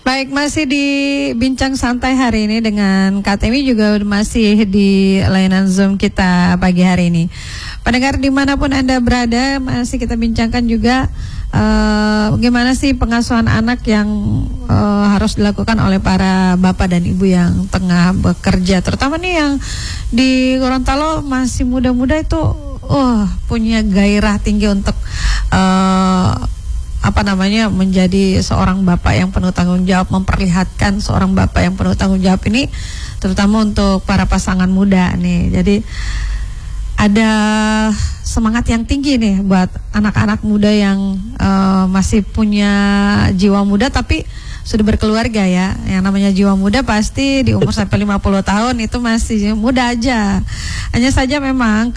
Baik, masih di bincang santai hari ini dengan Kak Temi, juga masih di layanan Zoom kita pagi hari ini. Pendengar dimanapun Anda berada, masih kita bincangkan juga bagaimana sih pengasuhan anak yang harus dilakukan oleh para bapak dan ibu yang tengah bekerja, terutama nih yang di Gorontalo masih muda-muda itu punya gairah tinggi untuk menjadi seorang bapak yang penuh tanggung jawab, memperlihatkan seorang bapak yang penuh tanggung jawab ini, terutama untuk para pasangan muda nih. Jadi ada semangat yang tinggi nih buat anak-anak muda yang masih punya jiwa muda tapi sudah berkeluarga ya. Yang namanya jiwa muda pasti di umur sampai 50 tahun itu masih muda aja. Hanya saja memang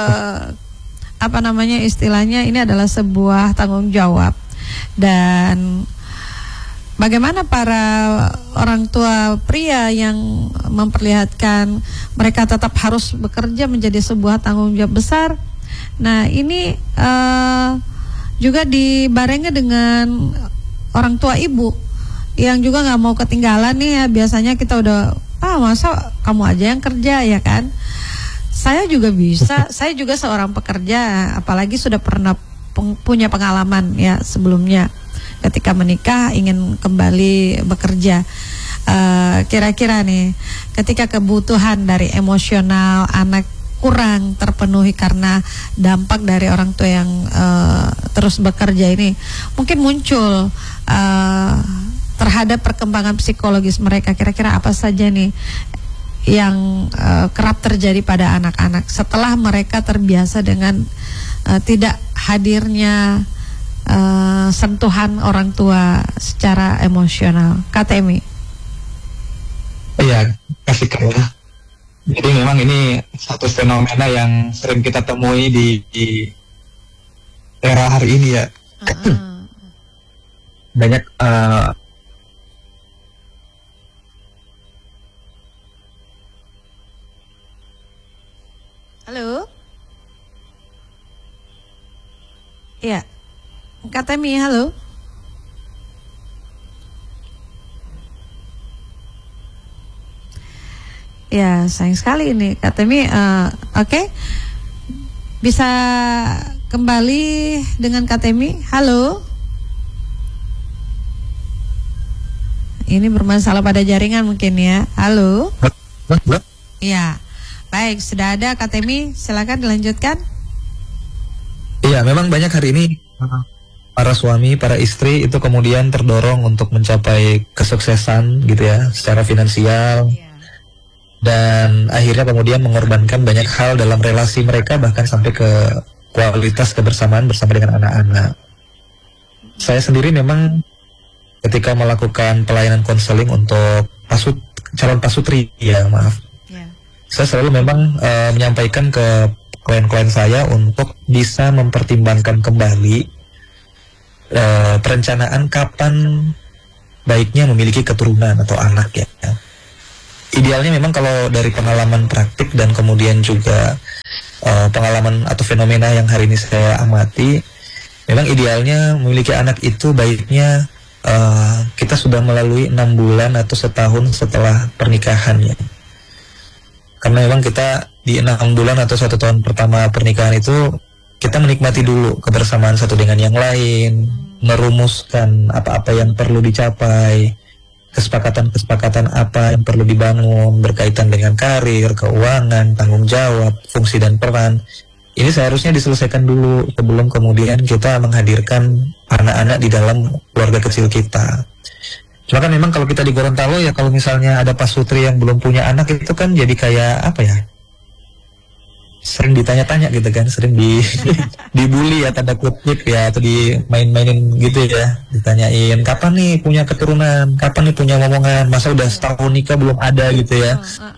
istilahnya ini adalah sebuah tanggung jawab. Dan bagaimana para orang tua pria yang memperlihatkan mereka tetap harus bekerja menjadi sebuah tanggung jawab besar. Nah ini juga dibarengi dengan orang tua ibu yang juga nggak mau ketinggalan nih ya. Biasanya kita udah masa kamu aja yang kerja ya kan. Saya juga bisa, saya juga seorang pekerja, apalagi sudah pernah punya pengalaman ya sebelumnya ketika menikah ingin kembali bekerja. Kira-kira nih ketika kebutuhan dari emosional anak kurang terpenuhi karena dampak dari orang tua yang terus bekerja ini, mungkin muncul terhadap perkembangan psikologis mereka. Kira-kira apa saja nih yang kerap terjadi pada anak-anak setelah mereka terbiasa dengan tidak hadirnya sentuhan orang tua secara emosional. Kak Temi. Iya, kasih kabar. Jadi memang ini satu fenomena yang sering kita temui di era hari ini ya. Banyak Halo. Ya, Kak Temi, halo. Ya, sayang sekali ini Kak Temi. Oke. Bisa kembali dengan Kak Temi. Halo. Ini bermasalah pada jaringan mungkin ya. Halo. Ya. Baik, sudah ada Kak Temi, silakan dilanjutkan. Iya, memang banyak hari ini para suami, para istri itu kemudian terdorong untuk mencapai kesuksesan gitu ya, secara finansial. Dan akhirnya kemudian mengorbankan banyak hal dalam relasi mereka, bahkan sampai ke kualitas kebersamaan bersama dengan anak-anak. Saya sendiri memang ketika melakukan pelayanan konseling untuk calon pasutri ya, saya selalu memang menyampaikan ke klien-klien saya untuk bisa mempertimbangkan kembali perencanaan kapan baiknya memiliki keturunan atau anak ya. Idealnya memang kalau dari pengalaman praktik dan kemudian juga pengalaman atau fenomena yang hari ini saya amati, memang idealnya memiliki anak itu baiknya kita sudah melalui 6 bulan atau setahun setelah pernikahan ya. Karena memang kita di 6 bulan atau 1 tahun pertama pernikahan itu kita menikmati dulu kebersamaan satu dengan yang lain, merumuskan apa-apa yang perlu dicapai, kesepakatan-kesepakatan apa yang perlu dibangun berkaitan dengan karir, keuangan, tanggung jawab, fungsi dan peran. Ini seharusnya diselesaikan dulu sebelum kemudian kita menghadirkan anak-anak di dalam keluarga kecil kita. Cuma kan memang kalau kita di Gorontalo ya, kalau misalnya ada pasutri yang belum punya anak itu kan jadi kayak apa ya, sering ditanya-tanya gitu kan, sering dibully ya tanda kutip ya, atau dimain-mainin gitu ya, ditanyain kapan nih punya keturunan, kapan nih punya momongan, masa udah setahun nikah belum ada gitu ya.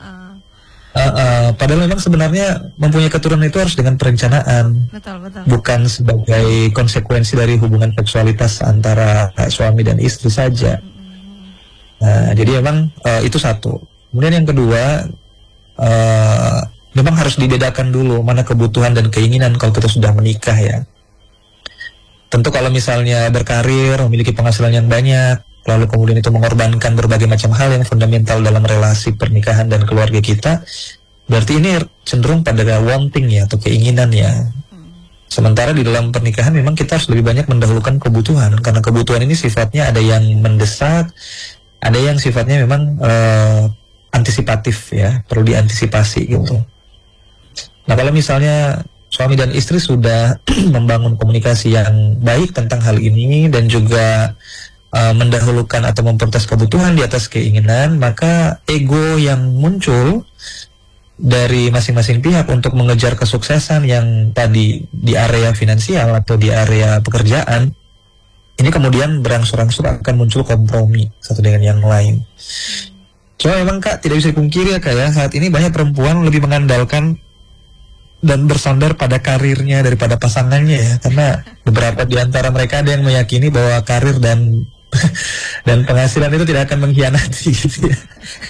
Padahal memang sebenarnya mempunyai keturunan itu harus dengan perencanaan, bukan sebagai konsekuensi dari hubungan seksualitas antara suami dan istri saja. Nah, jadi memang itu satu. Kemudian yang kedua, memang harus dibedakan dulu mana kebutuhan dan keinginan kalau kita sudah menikah ya. Tentu kalau misalnya berkarir, memiliki penghasilan yang banyak, lalu kemudian itu mengorbankan berbagai macam hal yang fundamental dalam relasi pernikahan dan keluarga kita, berarti ini cenderung pada wanting ya, atau keinginan ya. Sementara di dalam pernikahan memang kita harus lebih banyak mendahulukan kebutuhan, karena kebutuhan ini sifatnya ada yang mendesak, ada yang sifatnya memang antisipatif ya, perlu diantisipasi gitu. Nah kalau misalnya suami dan istri sudah membangun komunikasi yang baik tentang hal ini dan juga mendahulukan atau memprotes kebutuhan di atas keinginan, maka ego yang muncul dari masing-masing pihak untuk mengejar kesuksesan yang tadi di area finansial atau di area pekerjaan, ini kemudian berangsur-angsur akan muncul kompromi satu dengan yang lain. Cuma memang Kak, tidak bisa dipungkiri ya Kak ya, saat ini banyak perempuan lebih mengandalkan dan bersandar pada karirnya daripada pasangannya ya, karena beberapa di antara mereka ada yang meyakini bahwa karir dan penghasilan itu tidak akan mengkhianati gitu ya.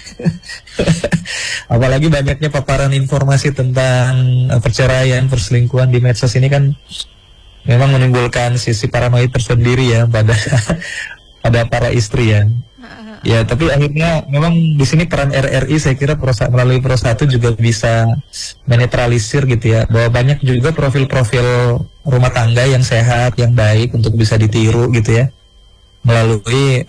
Apalagi banyaknya paparan informasi tentang perceraian, perselingkuhan di medsos ini kan memang menimbulkan sisi paranoid tersendiri ya pada para istri ya. Ya, tapi akhirnya memang di sini peran RRI saya kira melalui Pro 1 juga bisa menetralisir gitu ya, bahwa banyak juga profil-profil rumah tangga yang sehat, yang baik untuk bisa ditiru gitu ya, melalui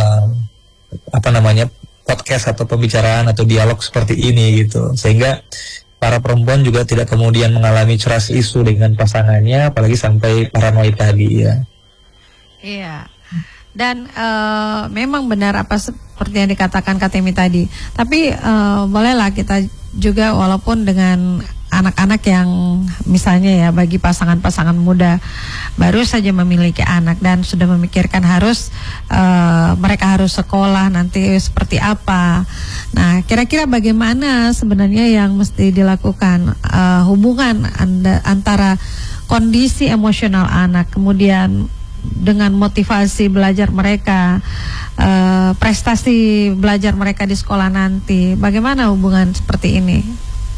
podcast atau pembicaraan atau dialog seperti ini gitu, sehingga para perempuan juga tidak kemudian mengalami trust issue dengan pasangannya, apalagi sampai paranoid tadi ya. Iya. Dan memang benar apa seperti yang dikatakan Katemi tadi. Tapi bolehlah kita juga, walaupun dengan anak-anak yang misalnya ya, bagi pasangan-pasangan muda baru saja memiliki anak dan sudah memikirkan mereka harus sekolah nanti seperti apa. Nah, kira-kira bagaimana sebenarnya yang mesti dilakukan hubungan antara kondisi emosional anak, kemudian dengan motivasi belajar mereka, prestasi belajar mereka di sekolah nanti, bagaimana hubungan seperti ini?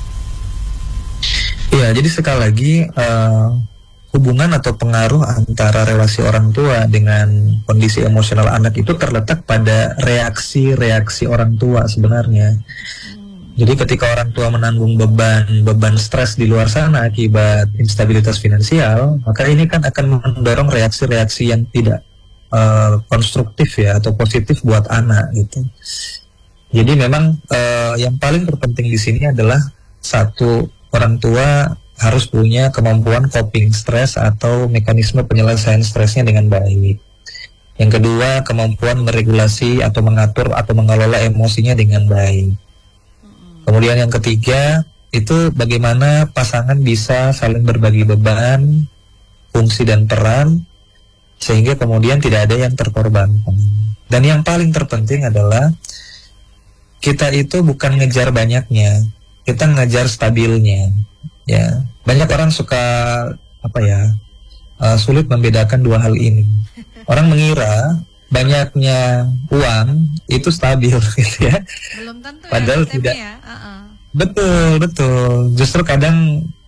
Ya, jadi sekali lagi hubungan atau pengaruh antara relasi orang tua dengan kondisi emosional anak itu terletak pada reaksi-reaksi orang tua sebenarnya. Jadi ketika orang tua menanggung beban stres di luar sana akibat instabilitas finansial, maka ini kan akan mendorong reaksi-reaksi yang tidak konstruktif ya, atau positif buat anak gitu. Jadi memang yang paling terpenting di sini adalah satu, orang tua harus punya kemampuan coping stres atau mekanisme penyelesaian stresnya dengan baik. Yang kedua, kemampuan meregulasi atau mengatur atau mengelola emosinya dengan baik. Kemudian yang ketiga, itu bagaimana pasangan bisa saling berbagi beban, fungsi dan peran, sehingga kemudian tidak ada yang terkorbankan. Dan yang paling terpenting adalah kita itu bukan ngejar banyaknya, kita ngejar stabilnya. Ya, banyak orang suka sulit membedakan dua hal ini. Orang mengira banyaknya uang itu stabil gitu ya. Belum tentu. Padahal ya, tidak. Ya. Betul. Justru kadang